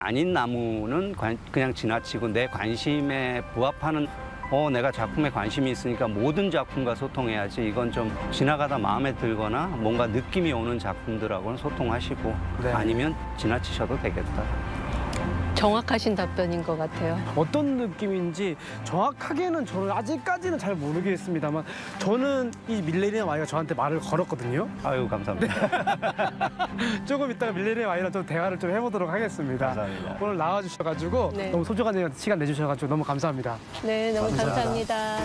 아닌 나무는 그냥 지나치고 내 관심에 부합하는 내가 작품에 관심이 있으니까 모든 작품과 소통해야지. 이건 좀 지나가다 마음에 들거나 뭔가 느낌이 오는 작품들하고는 소통하시고 네. 아니면 지나치셔도 되겠다. 정확하신 답변인 것 같아요. 어떤 느낌인지 정확하게는 저는 아직까지는 잘 모르겠습니다만 저는 이 밀레니엄 아이가 저한테 말을 걸었거든요. 아유, 감사합니다. 조금 이따가 밀레니엄 아이랑 좀 대화를 좀 해보도록 하겠습니다. 감사합니다. 오늘 나와주셔가지고 네. 너무 소중한 시간 내주셔가지고 너무 감사합니다. 네, 너무 감사합니다.